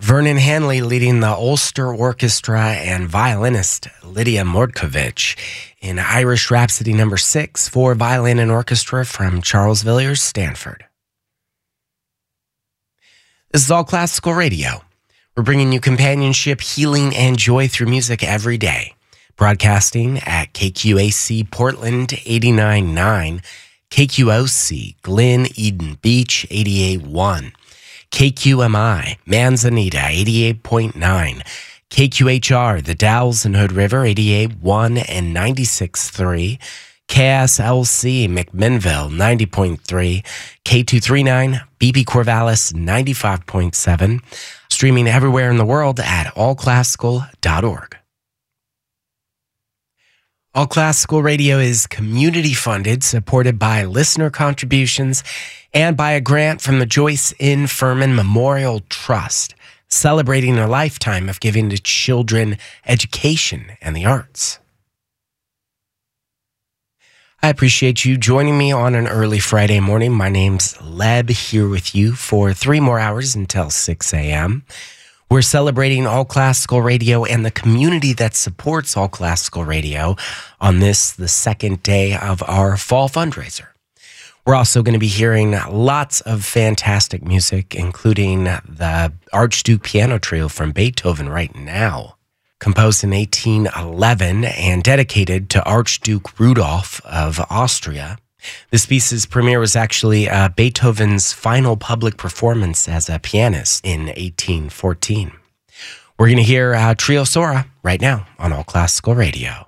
Vernon Hanley leading the Ulster Orchestra and violinist Lydia Mordkovich in Irish Rhapsody No. 6 for violin and orchestra from Charles Villiers, Stanford. This is All Classical Radio. We're bringing you companionship, healing, and joy through music every day. Broadcasting at KQAC Portland 89.9, KQOC Glen Eden Beach 88.1, KQMI Manzanita 88.9, KQHR The Dalles and Hood River 88.1 and 96.3, KSLC McMinnville 90.3, K239 BP Corvallis 95.7, streaming everywhere in the world at allclassical.org. All Classical Radio is community funded, supported by listener contributions, and by a grant from the Joyce N. Furman Memorial Trust, celebrating a lifetime of giving to children education and the arts. I appreciate you joining me on an early Friday morning. My name's Leb, here with you for 3 more hours until 6 a.m. We're celebrating All Classical Radio and the community that supports All Classical Radio on this, the second day of our fall fundraiser. We're also going to be hearing lots of fantastic music, including the Archduke Piano Trio from Beethoven right now, composed in 1811 and dedicated to Archduke Rudolph of Austria. This piece's premiere was actually Beethoven's final public performance as a pianist in 1814. We're going to hear Trio Sora right now on All Classical Radio.